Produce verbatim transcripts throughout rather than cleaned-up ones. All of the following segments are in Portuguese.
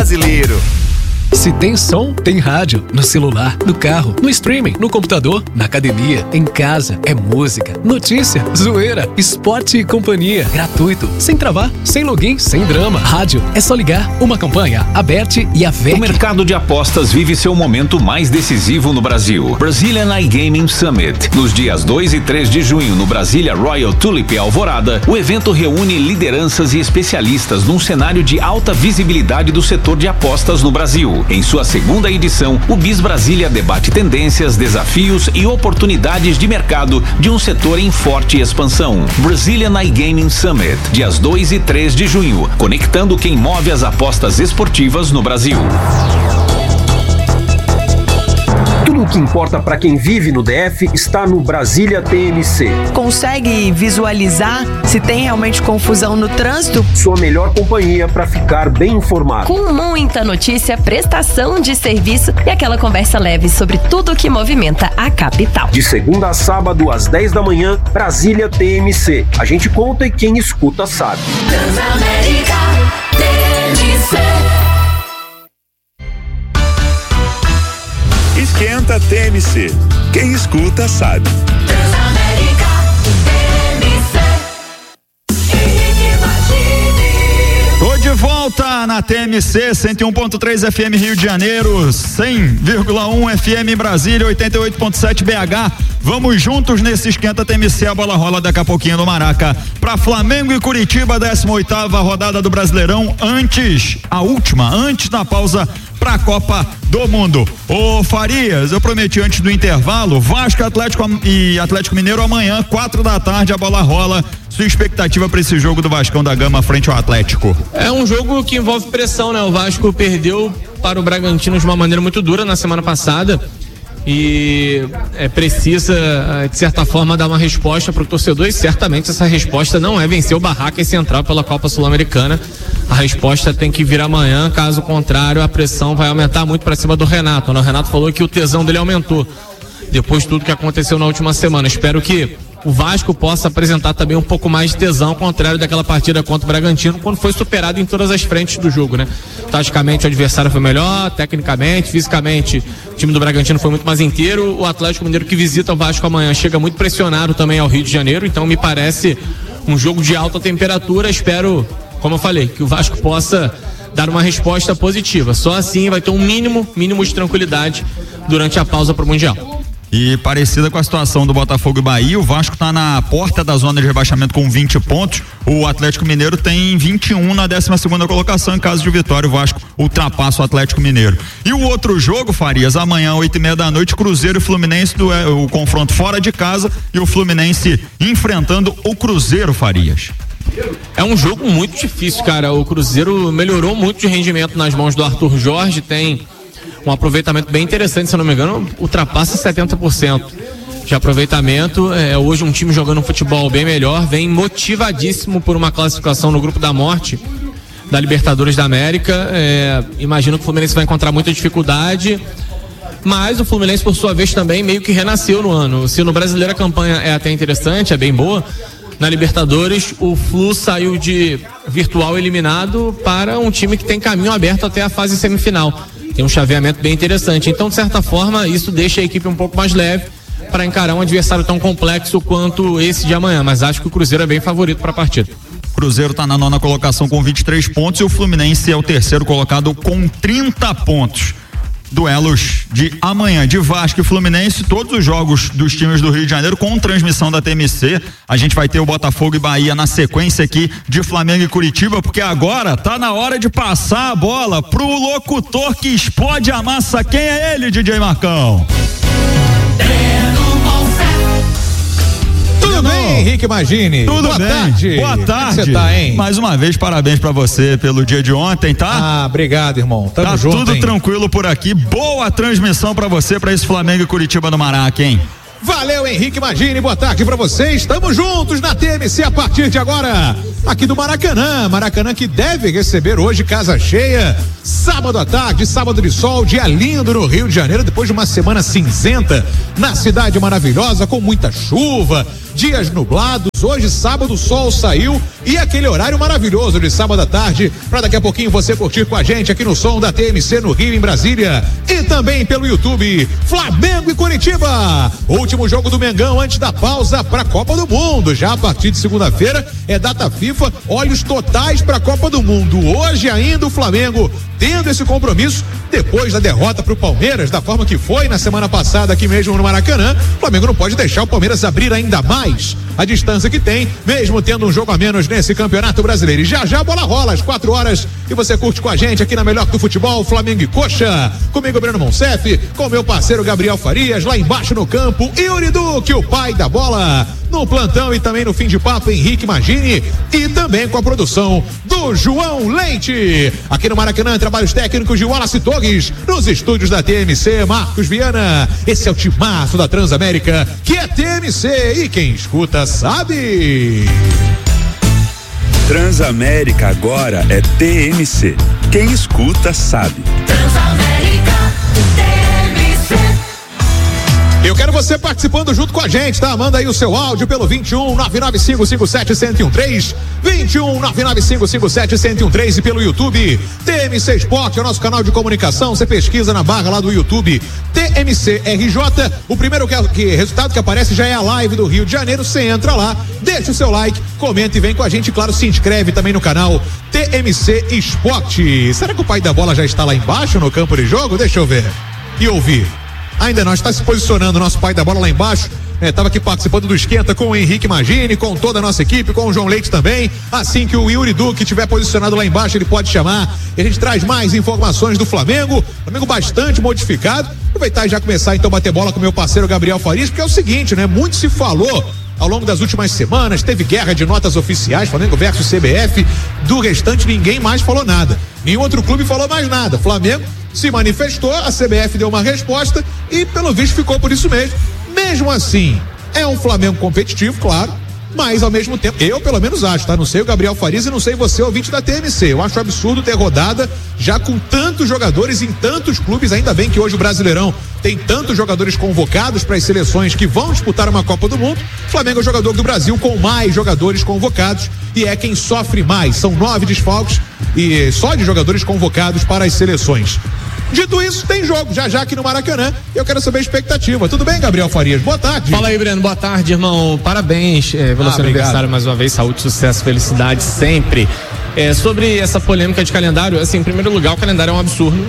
brasileiro. Se tem som, tem rádio. No celular, no carro, no streaming, no computador, na academia, em casa. É música, notícia, zoeira, esporte e companhia. Gratuito, sem travar, sem login, sem drama. Rádio, é só ligar. Uma campanha, aberta e a V E C. O mercado de apostas vive seu momento mais decisivo no Brasil. Brazilian iGaming Summit. Nos dias dois e três de junho, no Brasília Royal Tulip Alvorada, o evento reúne lideranças e especialistas num cenário de alta visibilidade do setor de apostas no Brasil. Em sua segunda edição, o BIS Brasília debate tendências, desafios e oportunidades de mercado de um setor em forte expansão. Brazilian iGaming Summit, dias dois e três de junho, conectando quem move as apostas esportivas no Brasil. Tudo o que importa para quem vive no D F está no Brasília T M C. Consegue visualizar se tem realmente confusão no trânsito? Sua melhor companhia para ficar bem informado. Com muita notícia, prestação de serviço e aquela conversa leve sobre tudo o que movimenta a capital. De segunda a sábado, às dez da manhã, Brasília T M C. A gente conta e quem escuta sabe. Transamérica T M C. Esquenta T M C. Quem escuta sabe. Transamérica T M C. Henrique Martini. Tô de volta na T M C cento e um ponto três F M Rio de Janeiro, cem vírgula um F M Brasília, oitenta e oito ponto sete B H. Vamos juntos nesse Esquenta T M C, a bola rola daqui a pouquinho no Maraca. Pra Flamengo e Curitiba, décima oitava rodada do Brasileirão, antes, a última, antes da pausa pra Copa do Mundo. Ô Farias, eu prometi antes do intervalo, Vasco Atlético e Atlético Mineiro amanhã, quatro da tarde, a bola rola. Sua expectativa para esse jogo do Vascão da Gama frente ao Atlético? É um jogo que envolve pressão, né? O Vasco perdeu para o Bragantino de uma maneira muito dura na semana passada e é, precisa, de certa forma, dar uma resposta para o torcedor, e certamente essa resposta não é vencer o Barraca e Central pela Copa Sul-Americana. A resposta tem que vir amanhã, caso contrário a pressão vai aumentar muito para cima do Renato. O Renato falou que o tesão dele aumentou depois de tudo que aconteceu na última semana. Espero que o Vasco possa apresentar também um pouco mais de tesão, ao contrário daquela partida contra o Bragantino, quando foi superado em todas as frentes do jogo, né? Taticamente o adversário foi melhor, tecnicamente, fisicamente o time do Bragantino foi muito mais inteiro. O Atlético Mineiro, que visita o Vasco amanhã, chega muito pressionado também ao Rio de Janeiro, então me parece um jogo de alta temperatura. Espero, como eu falei, que o Vasco possa dar uma resposta positiva. Só assim vai ter um mínimo, mínimo de tranquilidade durante a pausa para o Mundial. E parecida com a situação do Botafogo e Bahia, o Vasco está na porta da zona de rebaixamento com vinte pontos, o Atlético Mineiro tem vinte e um na décima segunda colocação. Em caso de vitória, o Vasco ultrapassa o Atlético Mineiro. E o outro jogo, Farias, amanhã, oito e meia da noite, Cruzeiro e Fluminense, do, é, o confronto fora de casa, e o Fluminense enfrentando o Cruzeiro, Farias. É um jogo muito difícil, cara. O Cruzeiro melhorou muito de rendimento nas mãos do Arthur Jorge, tem um aproveitamento bem interessante, se eu não me engano, ultrapassa setenta por cento de aproveitamento. É, hoje um time jogando um futebol bem melhor, vem motivadíssimo por uma classificação no grupo da morte da Libertadores da América. É, imagino que o Fluminense vai encontrar muita dificuldade, mas o Fluminense, por sua vez, também meio que renasceu no ano. Se no Brasileiro a campanha é até interessante, é bem boa, na Libertadores o Flu saiu de virtual eliminado para um time que tem caminho aberto até a fase semifinal. Tem um chaveamento bem interessante. Então, de certa forma, isso deixa a equipe um pouco mais leve para encarar um adversário tão complexo quanto esse de amanhã. Mas acho que o Cruzeiro é bem favorito para a partida. O Cruzeiro está na nona colocação com vinte e três pontos e o Fluminense é o terceiro colocado com trinta pontos. Duelos de amanhã de Vasco e Fluminense, todos os jogos dos times do Rio de Janeiro com transmissão da T M C. A gente vai ter o Botafogo e Bahia na sequência aqui de Flamengo e Curitiba, porque agora tá na hora de passar a bola pro locutor que explode a massa. Quem é ele, D J Marcão? Tudo bem, Henrique Martini? Tudo Boa bem. tarde. Boa tarde. Como você tá, hein? Mais uma vez, parabéns pra você pelo dia de ontem, tá? Ah, obrigado, irmão. Tamo tá junto, tudo hein? tranquilo por aqui. Boa transmissão pra você, pra esse Flamengo e Curitiba no Maraca, hein? Valeu, Henrique Martini, boa tarde pra vocês. Estamos juntos na T M C a partir de agora, aqui do Maracanã. Maracanã que deve receber hoje casa cheia, sábado à tarde, sábado de sol, dia lindo no Rio de Janeiro, depois de uma semana cinzenta na cidade maravilhosa, com muita chuva, dias nublados. Hoje, sábado, o sol saiu e aquele horário maravilhoso de sábado à tarde, para daqui a pouquinho você curtir com a gente aqui no som da T M C no Rio, em Brasília, e também pelo YouTube. Flamengo e Curitiba, último jogo do Mengão antes da pausa para a Copa do Mundo. Já a partir de segunda-feira é data FIFA, olhos totais para a Copa do Mundo. Hoje ainda o Flamengo tendo esse compromisso depois da derrota para o Palmeiras, da forma que foi na semana passada aqui mesmo no Maracanã. O Flamengo não pode deixar o Palmeiras abrir ainda mais a distância que tem, mesmo tendo um jogo a menos nesse Campeonato Brasileiro. E já já a bola rola às quatro horas e você curte com a gente aqui na Melhor do Futebol, Flamengo e Coxa. Comigo, Breno Monsef, com meu parceiro Gabriel Farias, lá embaixo no campo, Yuri Duque, o pai da bola, no plantão e também no fim de papo, Henrique Magini, e também com a produção do João Leite. Aqui no Maracanã, trabalhos técnicos de Wallace Torres, nos estúdios da T M C, Marcos Viana. Esse é o timaço da Transamérica, que é T M C, e quem escuta sabe. Transamérica agora é T M C. Quem escuta sabe. Transamérica, T M C. Eu quero você participando junto com a gente, tá? Manda aí o seu áudio pelo vinte e um, nove nove cinco cinco sete, um zero um três, vinte e um, nove nove cinco cinco sete, um zero um três, e pelo YouTube, T M C Sport, é o nosso canal de comunicação. Você pesquisa na barra lá do YouTube, T M C R J, o primeiro que, que, resultado que aparece já é a live do Rio de Janeiro. Você entra lá, deixa o seu like, comenta e vem com a gente, claro, se inscreve também no canal T M C Sport. Será que o pai da bola já está lá embaixo no campo de jogo? Deixa eu ver e ouvir. Ainda não, está se posicionando o nosso pai da bola lá embaixo. Estava é, aqui participando do Esquenta com o Henrique Magini, com toda a nossa equipe, com o João Leite também. Assim que o Yuri Duque estiver posicionado lá embaixo, ele pode chamar e a gente traz mais informações do Flamengo. Flamengo bastante modificado. Aproveitar e já começar então a bater bola com o meu parceiro Gabriel Farias, porque é o seguinte, né? Muito se falou ao longo das últimas semanas, teve guerra de notas oficiais, Flamengo versus C B F, do restante ninguém mais falou nada. Nenhum outro clube falou mais nada. Flamengo se manifestou, a C B F deu uma resposta e pelo visto ficou por isso mesmo. Mesmo assim, é um Flamengo competitivo, claro, mas ao mesmo tempo, eu pelo menos acho, tá? Não sei o Gabriel Farias e não sei você, ouvinte da T M C. Eu acho absurdo ter rodada já com tantos jogadores em tantos clubes. Ainda bem que hoje o Brasileirão tem tantos jogadores convocados para as seleções que vão disputar uma Copa do Mundo. O Flamengo é o jogador do Brasil com mais jogadores convocados e é quem sofre mais. São nove desfalques e só de jogadores convocados para as seleções. Dito isso, tem jogo já já aqui no Maracanã. Eu quero saber a expectativa. Tudo bem, Gabriel Farias? Boa tarde. Fala aí, Breno. Boa tarde, irmão. Parabéns é, pelo ah, seu aniversário mais uma vez. Saúde, sucesso, felicidade sempre. É, sobre essa polêmica de calendário, assim, em primeiro lugar, o calendário é um absurdo.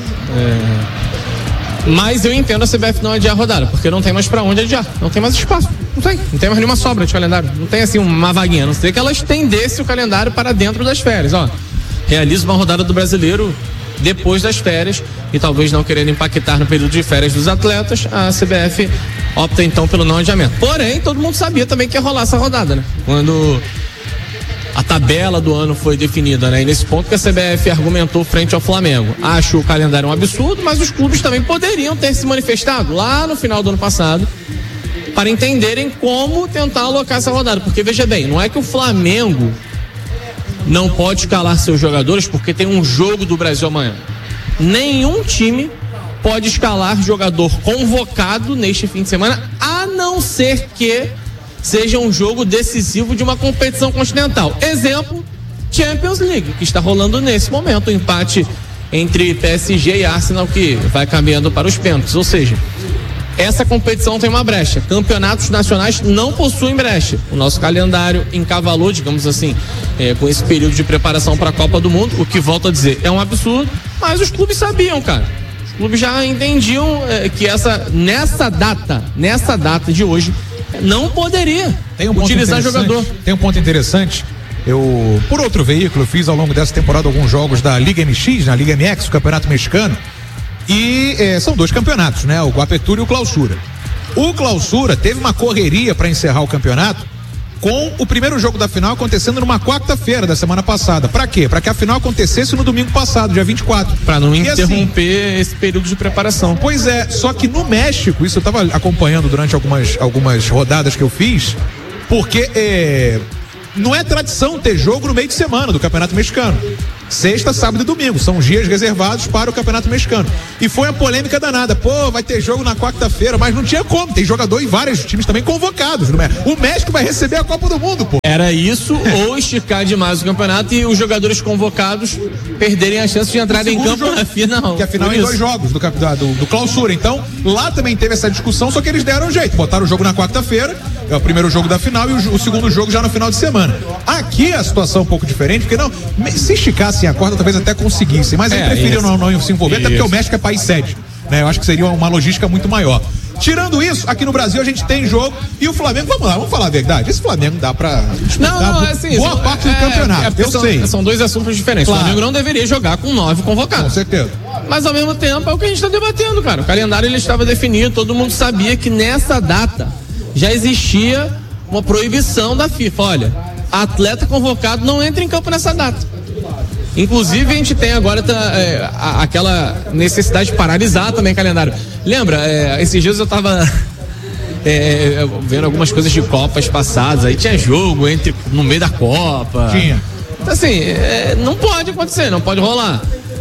É... Mas eu entendo a C B F não adiar a rodada, porque não tem mais pra onde adiar. Não tem mais espaço. Não tem. Não tem mais nenhuma sobra de calendário. Não tem, assim, uma vaguinha. A não ser que ela estendesse o calendário para dentro das férias. Ó, realiza uma rodada do Brasileiro depois das férias e talvez não querendo impactar no período de férias dos atletas, a C B F opta então pelo não adiamento. Porém, todo mundo sabia também que ia rolar essa rodada, né? Quando a tabela do ano foi definida, né? E nesse ponto que a C B F argumentou frente ao Flamengo. Acho o calendário um absurdo, mas os clubes também poderiam ter se manifestado lá no final do ano passado para entenderem como tentar alocar essa rodada, porque veja bem, não é que o Flamengo não pode escalar seus jogadores porque tem um jogo do Brasil amanhã. Nenhum time pode escalar jogador convocado neste fim de semana, a não ser que seja um jogo decisivo de uma competição continental. Exemplo, Champions League, que está rolando nesse momento, o um empate entre P S G e Arsenal, que vai caminhando para os pênaltis. Ou seja, essa competição tem uma brecha. Campeonatos nacionais não possuem brecha. O nosso calendário encavalou, digamos assim, é, com esse período de preparação para a Copa do Mundo, o que, volto a dizer, é um absurdo, mas os clubes sabiam, cara. Os clubes já entendiam é, que essa, nessa data, nessa data de hoje, não poderia tem um utilizar jogador. Tem um ponto interessante. Eu, por outro veículo, fiz ao longo dessa temporada alguns jogos da Liga M X, na Liga M X, o Campeonato Mexicano. E é, são dois campeonatos, né? O Apertura e o Clausura. O Clausura teve uma correria para encerrar o campeonato com o primeiro jogo da final acontecendo numa quarta-feira da semana passada. Para quê? Para que a final acontecesse no domingo passado, dia vinte e quatro. Para não e interromper assim, esse período de preparação. Pois é, só que no México, isso eu estava acompanhando durante algumas, algumas rodadas que eu fiz, porque é, não é tradição ter jogo no meio de semana do Campeonato Mexicano. Sexta, sábado e domingo. São dias reservados para o Campeonato Mexicano. E foi uma polêmica danada. Pô, vai ter jogo na quarta-feira, mas não tinha como. Tem jogador em vários times também convocados. Não é? O México vai receber a Copa do Mundo, pô. Era isso ou esticar demais o campeonato e os jogadores convocados perderem a chance de entrar em campo jogo, na final. Que afinal é em dois jogos do, do, do clausura. Então, lá também teve essa discussão, só que eles deram um jeito. Botaram o jogo na quarta-feira, é o primeiro jogo da final e o, o segundo jogo já no final de semana. Aqui a situação é um pouco diferente, porque não, se esticassem a corda, talvez até conseguissem, mas é, aí preferiram não, não se envolver, isso. Até porque o México é país sede, né? Eu acho que seria uma logística muito maior. Tirando isso, aqui no Brasil a gente tem jogo e o Flamengo, vamos lá, vamos falar a verdade, esse Flamengo dá pra não, não, é assim, boa parte do é, campeonato, é, eu são, sei. São dois assuntos diferentes, claro. O Flamengo não deveria jogar com nove convocados. Com certeza. Mas ao mesmo tempo é o que a gente está debatendo, cara, o calendário ele estava definido, todo mundo sabia que nessa data já existia uma proibição da FIFA, olha, atleta convocado não entra em campo nessa data. Inclusive a gente tem agora tá, é, a, aquela necessidade de paralisar também o calendário. Lembra, é, esses dias eu tava é, vendo algumas coisas de Copas passadas, aí tinha jogo entre, no meio da Copa. Tinha. Então assim, é, não pode acontecer, não pode rolar.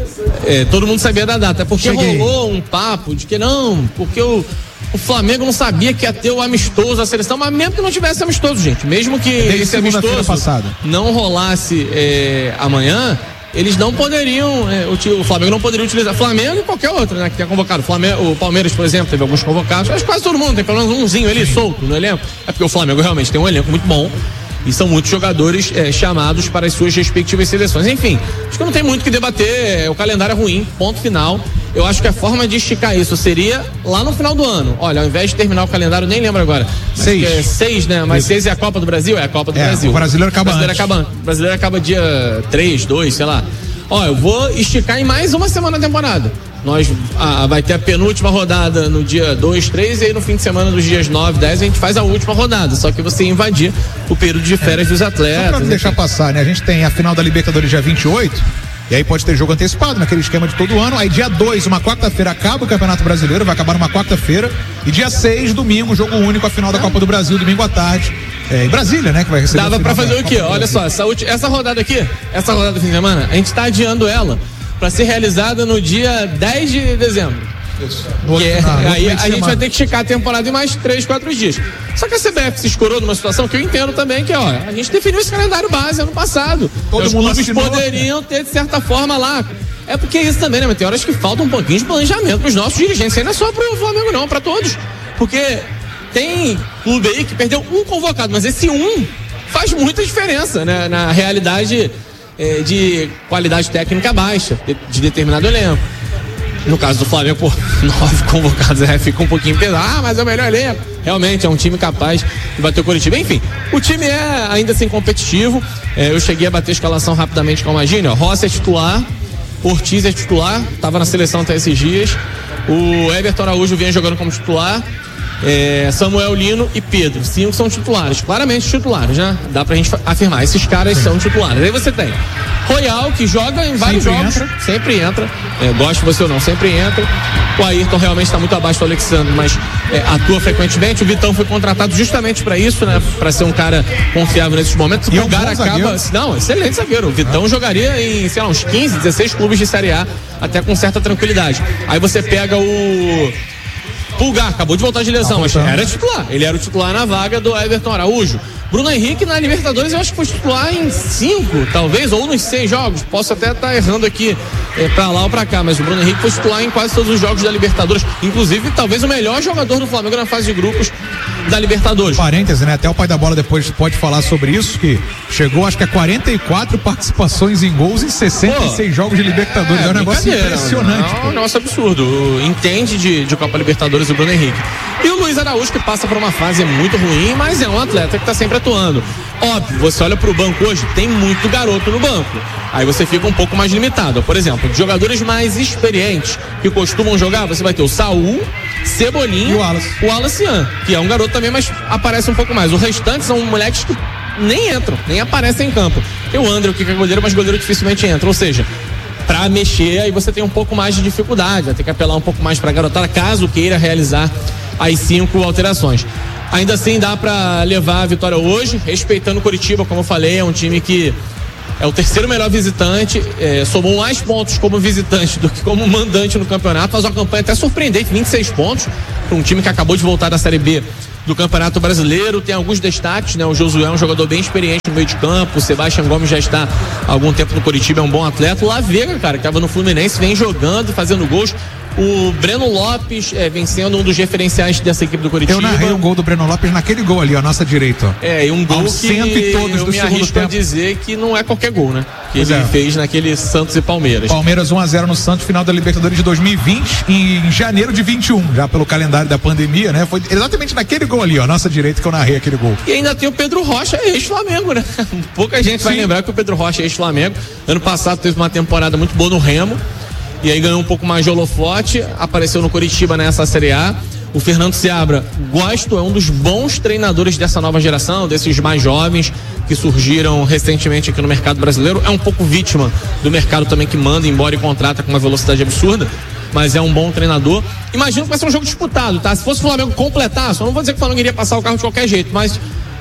É, todo mundo sabia da data, porque Cheguei. rolou um papo de que não, porque o, o Flamengo não sabia que ia ter o amistoso da seleção, mas mesmo que não tivesse amistoso, gente, mesmo que Desde esse amistoso passada. não rolasse é, amanhã, eles não poderiam, é, o, o Flamengo não poderia utilizar, Flamengo e qualquer outro, né, que tenha convocado. O, Flamengo, o Palmeiras, por exemplo, teve alguns convocados, acho que quase todo mundo, tem pelo menos umzinho ali solto no elenco. É porque o Flamengo realmente tem um elenco muito bom e são muitos jogadores é, chamados para as suas respectivas seleções. Enfim, acho que não tem muito o que debater, é, o calendário é ruim, ponto final. Eu acho que a forma de esticar isso seria lá no final do ano. Olha, ao invés de terminar o calendário, nem lembro agora. Seis. É seis, né? Mas seis é a Copa do Brasil? É a Copa do é, Brasil. O brasileiro acaba o brasileiro acaba, o brasileiro acaba dia três, dois, sei lá. Ó, eu vou esticar em mais uma semana da temporada. Nós ah, vai ter a penúltima rodada no dia dois, três e aí no fim de semana dos dias nove, dez a gente faz a última rodada. Só que você invadir o período de férias é. dos atletas. Só pra não deixar passar, né? A gente tem a final da Libertadores dia vinte e oito. E aí pode ter jogo antecipado, naquele esquema de todo ano. Aí dia dois, uma quarta-feira, acaba o Campeonato Brasileiro, vai acabar numa quarta-feira. E dia seis, domingo, jogo único, a final da Copa do Brasil, domingo à tarde. É, em Brasília, né? Que vai receber. Dava pra fazer o quê? Olha só, essa, essa rodada aqui, essa rodada do fim de semana, a gente tá adiando ela pra ser realizada no dia dez de dezembro. Isso. Que é, aí a gente vai ter que esticar a temporada em mais três, quatro dias. Só que a C B F se escorou numa situação que eu entendo também, que ó, a gente definiu esse calendário base ano passado. Todo Os mundo clubes poderiam ter, de certa forma, lá. É porque é isso também, né? Mas tem horas que falta um pouquinho de planejamento pros nossos dirigentes. Isso não é só pro Flamengo, não, pra todos. Porque tem clube aí que perdeu um convocado, mas esse um faz muita diferença, né? Na realidade é, de qualidade técnica baixa de, de determinado elenco. No caso do Flamengo, por nove convocados, é, fica um pouquinho pesado. Ah, mas é o melhor elenco. Realmente, é um time capaz de bater o Coritiba. Enfim, o time é ainda assim competitivo. É, eu cheguei a bater a escalação rapidamente com a Magine. Ó, Rossi é titular, Ortiz é titular, estava na seleção até esses dias. O Everton Araújo vinha jogando como titular. É, Samuel Lino e Pedro, cinco são titulares, claramente titulares, né? Dá pra gente afirmar, esses caras são titulares. Aí você tem Royal, que joga em vários sempre jogos, entra. sempre entra, é, goste você ou não, sempre entra. O Ayrton realmente está muito abaixo do Alexandre, mas é, atua frequentemente. O Vitão foi contratado justamente pra isso, né? Pra ser um cara confiável nesses momentos. O lugar é um acaba. Zagueiro. Não, excelente zagueiro. O Vitão ah. jogaria em, sei lá, uns quinze, dezesseis clubes de Série A, até com certa tranquilidade. Aí você pega o Pulgar, acabou de voltar de lesão, mas era titular. Ele era o titular na vaga do Everton Araújo. Bruno Henrique na Libertadores eu acho que foi titular em cinco, talvez, ou nos seis jogos. Posso até estar tá errando aqui é, pra lá ou pra cá, mas o Bruno Henrique foi titular em quase todos os jogos da Libertadores. Inclusive, talvez o melhor jogador do Flamengo na fase de grupos da Libertadores. Parêntese, né? Até o pai da bola depois pode falar sobre isso, que chegou acho que a quarenta e quatro participações em gols em sessenta e seis pô, jogos de Libertadores. É, é um negócio impressionante. É um negócio absurdo. Entende de, de Copa Libertadores o Bruno Henrique. E o Luiz Araújo, que passa por uma fase muito ruim, mas é um atleta que tá sempre atuando. Óbvio, você olha pro banco hoje, tem muito garoto no banco. Aí você fica um pouco mais limitado. Por exemplo, de jogadores mais experientes que costumam jogar, você vai ter o Saul, Cebolinha e o Wallace. O Wallace Ian, que é um garoto também, mas aparece um pouco mais. O restante são moleques que nem entram, nem aparecem em campo. Tem o André, que é goleiro, mas goleiro dificilmente entra. Ou seja, pra mexer, aí você tem um pouco mais de dificuldade, vai ter que apelar um pouco mais pra garotada, caso queira realizar as cinco alterações. Ainda assim dá pra levar a vitória hoje, respeitando o Coritiba, como eu falei, é um time que É o terceiro melhor visitante, é, somou mais pontos como visitante do que como mandante no campeonato, faz uma campanha até surpreendente, vinte e seis pontos, para um time que acabou de voltar da Série B do Campeonato Brasileiro. Tem alguns destaques, né? O Josué é um jogador bem experiente no meio de campo, o Sebastião Gomes já está há algum tempo no Coritiba, é um bom atleta. O Lavega, cara, que estava no Fluminense, vem jogando, fazendo gols. O Breno Lopes é, vencendo um dos referenciais dessa equipe do Coritiba. Eu narrei o gol do Breno Lopes naquele gol ali, ó, nossa direita, ó. É, e um gol Aos que cento e todos eu do me segundo arrisco tempo. a dizer que não é qualquer gol, né? Que Pois ele é. fez naquele Santos e Palmeiras. Palmeiras um a zero no Santos, final da Libertadores de dois mil e vinte, em janeiro de vinte e um, já pelo calendário da pandemia, né? Foi exatamente naquele gol ali, ó, nossa direita, que eu narrei aquele gol. E ainda tem o Pedro Rocha, ex-Flamengo, né? Pouca gente vai lembrar que o Pedro Rocha é ex-Flamengo. Ano passado teve uma temporada muito boa no Remo. E aí ganhou um pouco mais de holofote, apareceu no Coritiba nessa Série A. O Fernando Seabra, gosto, é um dos bons treinadores dessa nova geração, desses mais jovens que surgiram recentemente aqui no mercado brasileiro. É um pouco vítima do mercado também, que manda embora e contrata com uma velocidade absurda, mas é um bom treinador. Imagino que vai ser um jogo disputado, tá? Se fosse o Flamengo completar, só não vou dizer que o Flamengo iria passar o carro de qualquer jeito, mas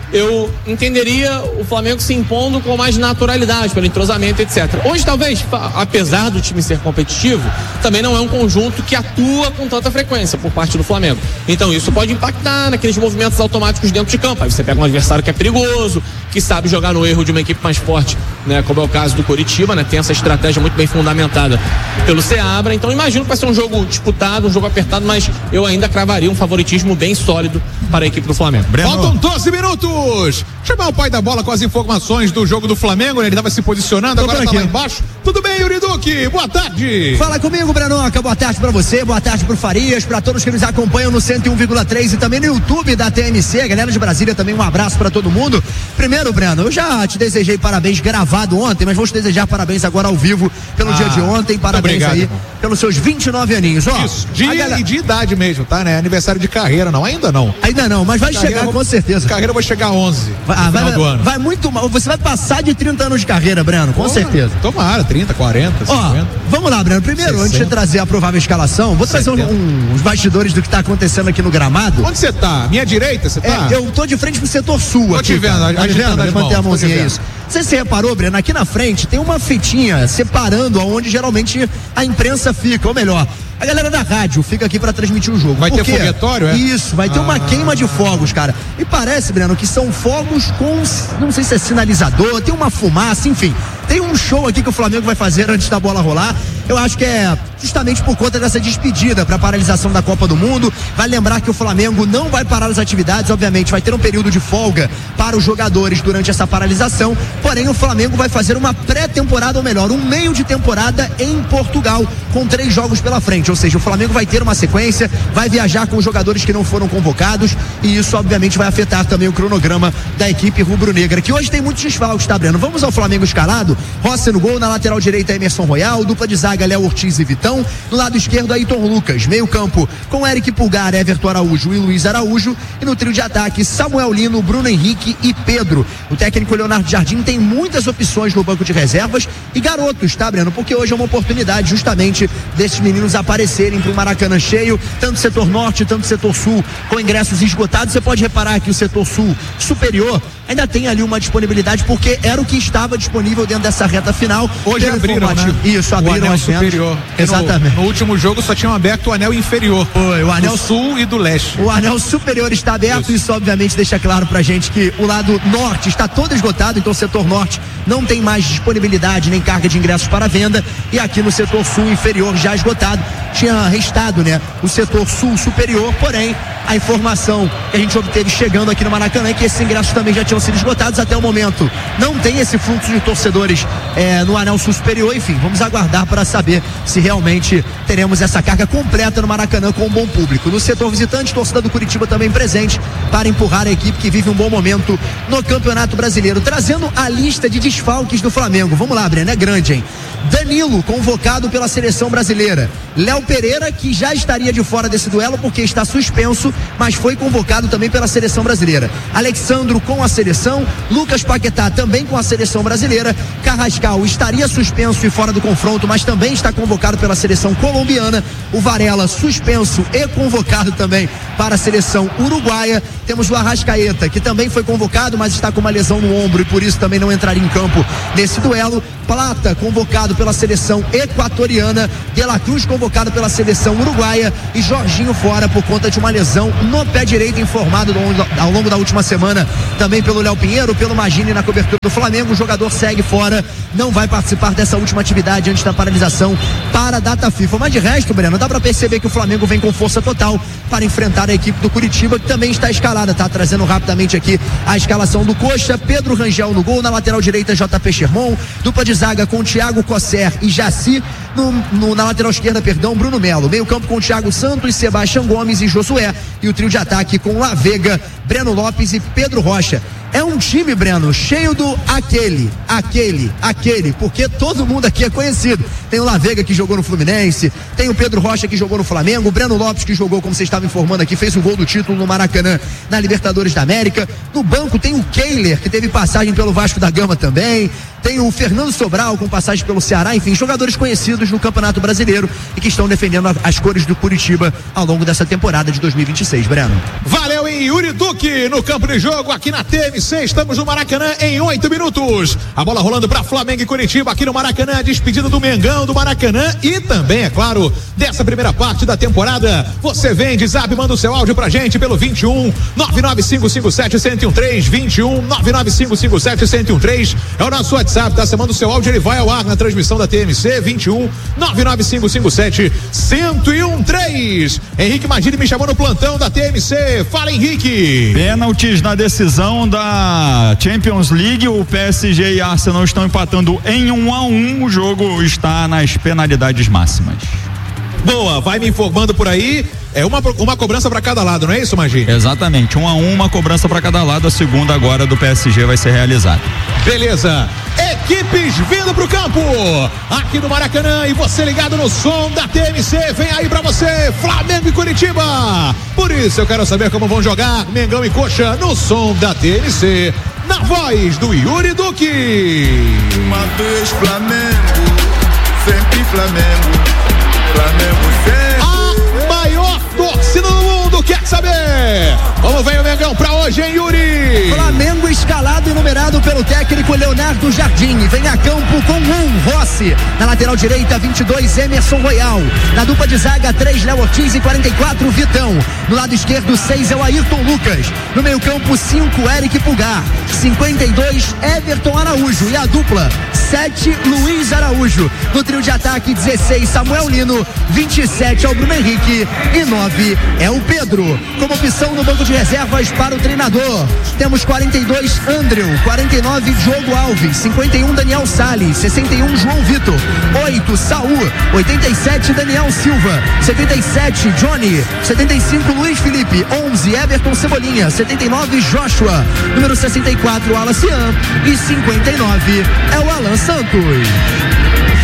eu entenderia o Flamengo se impondo com mais naturalidade, pelo entrosamento, etcétera. Hoje, talvez, apesar do time ser competitivo, também não é um conjunto que atua com tanta frequência por parte do Flamengo. Então isso pode impactar naqueles movimentos automáticos dentro de campo. Aí você pega um adversário que é perigoso, que sabe jogar no erro de uma equipe mais forte, né? Como é o caso do Coritiba, né? Tem essa estratégia muito bem fundamentada pelo Seabra. Então imagino que vai ser um jogo disputado, um jogo apertado, mas eu ainda cravaria um favoritismo bem sólido para a equipe do Flamengo. Faltam doze minutos. Chamar o pai da bola com as informações do jogo do Flamengo, né? Ele estava se posicionando, Tô agora por tá aqui. lá embaixo. Tudo bem, Yuri Duque? Boa tarde. Fala comigo, Brenoca. Boa tarde pra você, boa tarde pro Farias, pra todos que nos acompanham no cento e um vírgula três e também no YouTube da T M C. Galera de Brasília, também um abraço pra todo mundo. Primeiro, Breno, eu já te desejei parabéns gravado ontem, mas vou te desejar parabéns agora ao vivo pelo Ah, dia de ontem. Parabéns obrigado, aí irmão. pelos seus vinte e nove aninhos. Ó, Isso, de, a galera- e de idade mesmo, tá, né? Aniversário de carreira, não, ainda não. Ainda não, mas vai Carreira, chegar vou- com certeza. Carreira vai chegar a onze Vai, no ah, vai, final do ano. vai muito mal. Você vai passar de trinta anos de carreira, Breno, com Porra, certeza. Tomara, trinta, quarenta, Ó, cinquenta. vamos lá, Breno. Primeiro, antes de sessenta. trazer a provável escalação, vou trazer um, setenta. um, uns bastidores do que tá acontecendo aqui no gramado. Onde você tá? Minha direita, você tá? É, eu tô de frente pro setor sul Tô aqui. te vendo, cara. Tá me agitando vendo? as Levantei mãos, a tô mãozinha, te vendo. isso. Não sei se você reparou, Breno, aqui na frente tem uma fitinha separando aonde geralmente a imprensa fica, ou melhor, a galera da rádio fica aqui pra transmitir o jogo. Vai Por ter quê? foguetório, é? Isso, vai ter uma Ah. queima de fogos, cara. E parece, Breno, que são fogos com, não sei se é sinalizador, tem uma fumaça, enfim. Tem um show aqui que o Flamengo vai fazer antes da bola rolar. Eu acho que é justamente por conta dessa despedida para a paralisação da Copa do Mundo. Vai lembrar que o Flamengo não vai parar as atividades, obviamente vai ter um período de folga para os jogadores durante essa paralisação. Porém, o Flamengo vai fazer uma pré-temporada, ou melhor, um meio de temporada em Portugal, com três jogos pela frente. Ou seja, o Flamengo vai ter uma sequência, vai viajar com os jogadores que não foram convocados, e isso obviamente vai afetar também o cronograma da equipe rubro-negra, que hoje tem muitos desfalques, tá, Breno? Vamos ao Flamengo escalado. Rossi no gol, na lateral direita Emerson Royal, dupla de zaga Léo Ortiz e Vitão, no lado esquerdo Ayrton Lucas, meio campo com Eric Pulgar, Everton Araújo e Luiz Araújo, e no trio de ataque Samuel Lino, Bruno Henrique e Pedro. O técnico Leonardo Jardim tem muitas opções no banco de reservas e garotos, tá, Breno? Porque hoje é uma oportunidade justamente desses meninos aparecerem para o Maracanã cheio, tanto setor norte, tanto setor sul, com ingressos esgotados. Você pode reparar que o setor sul superior ainda tem ali uma disponibilidade, porque era o que estava disponível dentro dessa reta final. Hoje Pelo abriram, né? formativo. Isso, O abriram anel as vendas. superior. Porque Exatamente. No, no último jogo só tinham aberto o anel inferior. Foi, o anel do sul e do leste. O anel superior está aberto. Isso. Isso obviamente deixa claro pra gente que o lado norte está todo esgotado, então o setor norte não tem mais disponibilidade nem carga de ingressos para venda, e aqui no setor sul inferior já esgotado. Tinha restado, né, o setor sul superior, porém a informação que a gente obteve chegando aqui no Maracanã é que esses ingressos também já tinham sido esgotados até o momento. Não tem esse fluxo de torcedores é, no anel sul superior. Enfim, vamos aguardar para saber se realmente teremos essa carga completa no Maracanã com um bom público. No setor visitante, torcida do Curitiba também presente para empurrar a equipe que vive um bom momento no Campeonato Brasileiro. Trazendo a lista de desfalques do Flamengo. Vamos lá, Breno, é grande, hein? Danilo, convocado pela seleção brasileira. Léo Léo Pereira, que já estaria de fora desse duelo porque está suspenso, mas foi convocado também pela seleção brasileira. Alexandro com a seleção, Lucas Paquetá também com a seleção brasileira, Carrascal estaria suspenso e fora do confronto, mas também está convocado pela seleção colombiana, o Varela suspenso e convocado também para a seleção uruguaia. Temos o Arrascaeta, que também foi convocado, mas está com uma lesão no ombro e por isso também não entraria em campo nesse duelo. Plata convocado pela seleção equatoriana, De La Cruz convocado pela seleção uruguaia e Jorginho fora por conta de uma lesão no pé direito, informado ao longo da última semana também pelo Léo Pinheiro, pelo Magini na cobertura do Flamengo. O jogador segue fora, não vai participar dessa última atividade antes da paralisação para a data FIFA. Mas de resto, Breno, dá para perceber que o Flamengo vem com força total para enfrentar a equipe do Curitiba, que também está escalada, tá? Trazendo rapidamente aqui a escalação do Coxa: Pedro Rangel no gol, na lateral direita J P Sherman, dupla de zaga com Thiago Cosser e Jaci, no, no, na lateral esquerda, perdão, Bruno Melo, meio campo com Thiago Santos, Sebastião Gomes e Josué, e o trio de ataque com La Vega, Breno Lopes e Pedro Rocha. É um time, Breno, cheio do aquele, aquele, aquele, porque todo mundo aqui é conhecido. Tem o La Vega que jogou no Fluminense, tem o Pedro Rocha que jogou no Flamengo, o Breno Lopes que jogou, como você estava informando aqui, fez o gol do título no Maracanã na Libertadores da América. No banco tem o Kehler, que teve passagem pelo Vasco da Gama também. Tem o Fernando Sobral com passagem pelo Ceará, enfim, jogadores conhecidos no Campeonato Brasileiro e que estão defendendo a, as cores do Curitiba ao longo dessa temporada de dois mil e vinte e seis, Breno. Valeu, em Yuri Duque no campo de jogo aqui na T M C. Estamos no Maracanã em oito minutos. A bola rolando para Flamengo e Curitiba aqui no Maracanã. Despedida do Mengão do Maracanã e também, é claro, dessa primeira parte da temporada. Você vem de zap, manda o seu áudio pra gente pelo vinte e um nove nove cinco cinco sete um zero um três, vinte e um nove nove cinco cinco sete um zero um três. É o nosso WhatsApp. WhatsApp, tá? Você manda o seu áudio, ele vai ao ar na transmissão da T M C, vinte e um nove nove cinco cinco sete um um três. Henrique Magini me chamou no plantão da T M C. Fala, Henrique. Pênaltis na decisão da Champions League. O P S G e Arsenal estão empatando em um a um. O jogo está nas penalidades máximas. Boa, vai me informando por aí. É uma, uma cobrança para cada lado, não é isso, Magini? Exatamente, um a um, uma cobrança para cada lado. A segunda agora do P S G vai ser realizada. Beleza. Equipes vindo pro campo aqui no Maracanã e você ligado no som da T M C. Vem aí pra você, Flamengo e Curitiba. Por isso eu quero saber como vão jogar Mengão e Coxa no som da T M C, na voz do Yuri Duque. Uma vez Flamengo, sempre Flamengo, Flamengo sempre. A maior torcida do mundo quer saber como vem o Mengão pra hoje, hein, Yuri? Flamengo escalado e numerado pelo técnico Leonardo Jardim. Vem a campo com um Rossi. Na lateral direita, vinte e dois, Emerson Royal. Na dupla de zaga, três, Léo Ortiz e quarenta e quatro, Vitão. No lado esquerdo, seis é o Ayrton Lucas. No meio campo, cinco, Eric Pulgar. cinquenta e dois, Everton Araújo. E a dupla, sete, Luiz Araújo. No trio de ataque, dezesseis, Samuel Lino. vinte e sete é o Bruno Henrique. E nove é o Pedro. Como opção no banco de reservas para o treinador, temos quarenta e dois, Andrew. quarenta e nove, Diogo Alves. cinquenta e um, Daniel Salles. sessenta e um, João Vitor. oito, Saul. oitenta e sete, Daniel Silva. setenta e sete, Johnny. setenta e cinco, Luiz Felipe. onze, Everton Cebolinha. setenta e nove, Joshua. Número sessenta e quatro, Alacian. E cinquenta e nove é o Alan Santos.